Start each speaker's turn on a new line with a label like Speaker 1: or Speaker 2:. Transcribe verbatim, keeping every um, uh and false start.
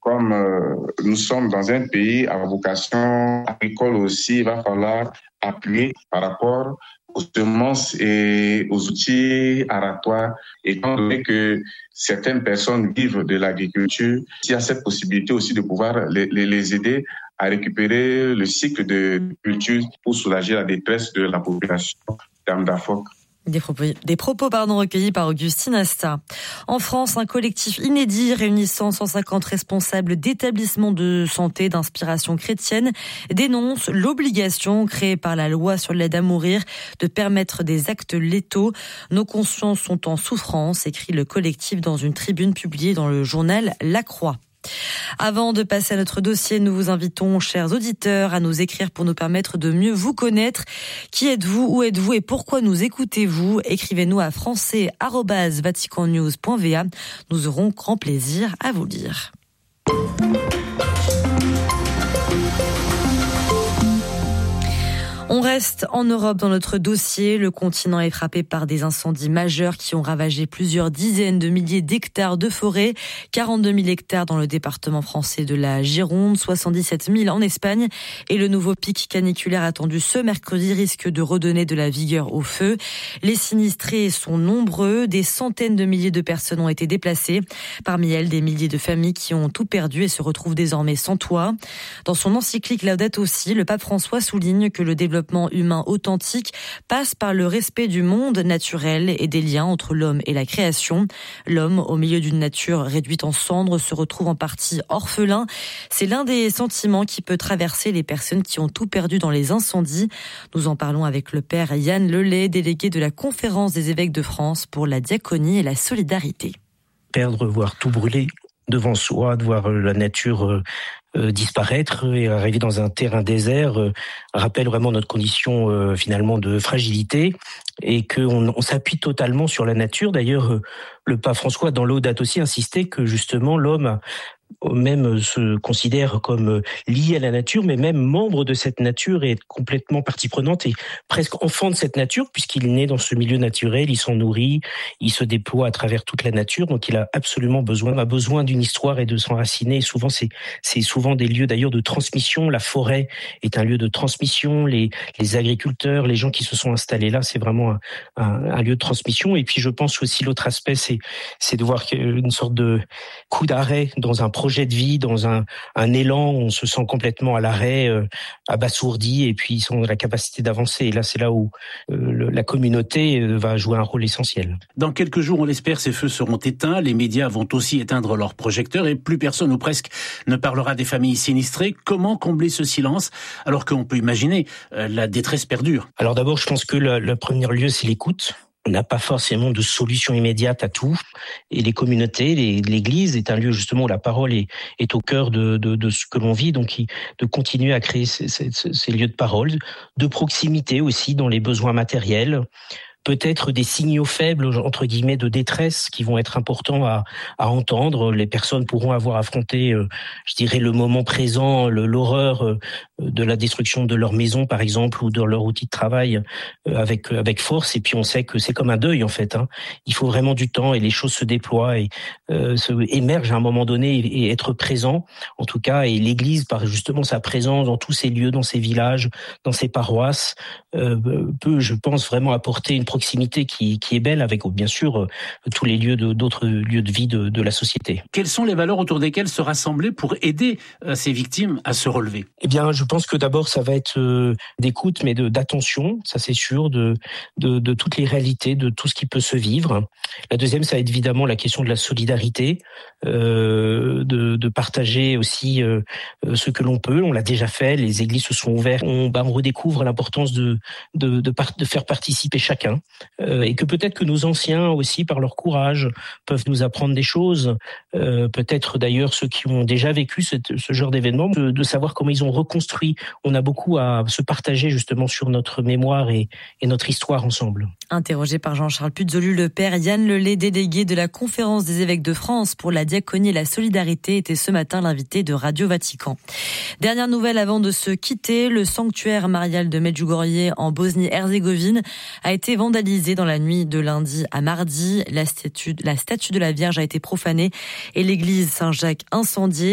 Speaker 1: comme euh, nous sommes dans un pays à vocation agricole aussi, il va falloir appuyer par rapport aux semences et aux outils aratoires, étant donné que certaines personnes vivent de l'agriculture, il y a cette possibilité aussi de pouvoir les, les, les aider à récupérer le cycle de culture pour soulager la détresse de la population d'Am Dafok.
Speaker 2: Des propos, des propos pardon, recueillis par Augustine Asta. En France, un collectif inédit réunissant cent cinquante responsables d'établissements de santé d'inspiration chrétienne dénonce l'obligation créée par la loi sur l'aide à mourir de permettre des actes létaux. Nos consciences sont en souffrance, écrit le collectif dans une tribune publiée dans le journal La Croix. Avant de passer à notre dossier, nous vous invitons, chers auditeurs, à nous écrire pour nous permettre de mieux vous connaître. Qui êtes-vous, où êtes-vous et pourquoi nous écoutez-vous ? Écrivez-nous à français arobase vatican news point v a. Nous aurons grand plaisir à vous lire. On reste en Europe dans notre dossier. Le continent est frappé par des incendies majeurs qui ont ravagé plusieurs dizaines de milliers d'hectares de forêt. quarante-deux mille hectares dans le département français de la Gironde, soixante-dix-sept mille en Espagne. Et le nouveau pic caniculaire attendu ce mercredi risque de redonner de la vigueur au feu. Les sinistrés sont nombreux. Des centaines de milliers de personnes ont été déplacées. Parmi elles, des milliers de familles qui ont tout perdu et se retrouvent désormais sans toit. Dans son encyclique Laudato Si, le pape François souligne que le développement humain authentique passe par le respect du monde naturel et des liens entre l'homme et la création. L'homme, au milieu d'une nature réduite en cendres, se retrouve en partie orphelin. C'est l'un des sentiments qui peut traverser les personnes qui ont tout perdu dans les incendies. Nous en parlons avec le père Yann Lelay, délégué de la Conférence des évêques de France pour la diaconie et la solidarité.
Speaker 3: Perdre, voir tout brûler devant soi, de voir la nature euh, euh, disparaître et arriver dans un terrain désert euh, rappelle vraiment notre condition euh, finalement de fragilité et qu'on on s'appuie totalement sur la nature. D'ailleurs, euh, le pape François, dans Laudato Si, insistait que justement l'homme même se considère comme lié à la nature, mais même membre de cette nature et complètement partie prenante et presque enfant de cette nature, puisqu'il est né dans ce milieu naturel, il s'en nourrit, il se déploie à travers toute la nature, donc il a absolument besoin, a besoin d'une histoire et de s'enraciner. Et souvent, c'est, c'est souvent des lieux d'ailleurs de transmission. La forêt est un lieu de transmission, les, les agriculteurs, les gens qui se sont installés là, c'est vraiment un, un, un lieu de transmission. Et puis je pense aussi l'autre aspect, c'est, c'est de voir une sorte de coup d'arrêt dans un projet de vie, dans un, un élan, on se sent complètement à l'arrêt, euh, abasourdi, et puis ils ont la capacité d'avancer. Et là, c'est là où euh, le, la communauté euh, va jouer un rôle essentiel.
Speaker 4: Dans quelques jours, on l'espère, ces feux seront éteints. Les médias vont aussi éteindre leurs projecteurs et plus personne ou presque ne parlera des familles sinistrées. Comment combler ce silence alors qu'on peut imaginer euh, la détresse perdure ?
Speaker 3: Alors d'abord, je pense que le, le premier lieu, c'est l'écoute. On n'a pas forcément de solution immédiate à tout. Et les communautés, les, l'Église est un lieu justement où la parole est, est au cœur de, de, de ce que l'on vit. Donc, de continuer à créer ces, ces, ces lieux de parole, de proximité aussi dans les besoins matériels. Peut-être des signaux faibles, entre guillemets, de détresse qui vont être importants à, à entendre. Les personnes pourront avoir affronté, euh, je dirais, le moment présent, le, l'horreur euh, de la destruction de leur maison, par exemple, ou de leur outil de travail euh, avec avec force. Et puis, on sait que c'est comme un deuil, en fait. Hein. Il faut vraiment du temps et les choses se déploient et euh, se émergent à un moment donné et, et être présent, en tout cas. Et l'Église, par justement sa présence dans tous ces lieux, dans ces villages, dans ces paroisses, euh, peut, je pense, vraiment apporter une proximité qui, qui est belle avec, bien sûr, euh, tous les lieux de, d'autres lieux de vie de, de la société.
Speaker 4: Quelles sont les valeurs autour desquelles se rassembler pour aider euh, ces victimes à se relever ?
Speaker 3: Eh bien, je pense que d'abord, ça va être euh, d'écoute, mais de, d'attention, ça c'est sûr, de, de, de toutes les réalités, de tout ce qui peut se vivre. La deuxième, ça va être évidemment la question de la solidarité, euh, de, de partager aussi euh, ce que l'on peut. On l'a déjà fait, les églises se sont ouvertes. On, bah, on redécouvre l'importance de, de, de, par, de faire participer chacun. Euh, et que peut-être que nos anciens aussi, par leur courage, peuvent nous apprendre des choses. Euh, peut-être d'ailleurs ceux qui ont déjà vécu cette, ce genre d'événement, de, de savoir comment ils ont reconstruit. On a beaucoup à se partager justement sur notre mémoire et, et notre histoire ensemble.
Speaker 2: Interrogé par Jean-Charles Puzolu, le père Yann Lelay, délégué de la Conférence des évêques de France pour la diaconie et la solidarité, était ce matin l'invité de Radio Vatican. Dernière nouvelle avant de se quitter, le sanctuaire marial de Medjugorje en Bosnie-Herzégovine a été vandalisé dans la nuit de lundi à mardi. La statue, la statue de la Vierge a été profanée et l'église Saint-Jacques incendiée.